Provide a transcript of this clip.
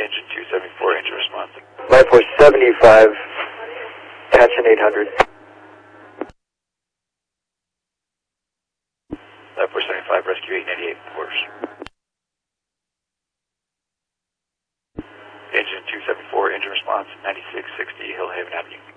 Engine 274, engine response. Life Force 75, attaching 800. Life Force 75, rescue 898, course. Engine 274, engine response, 9660 Hillhaven Avenue.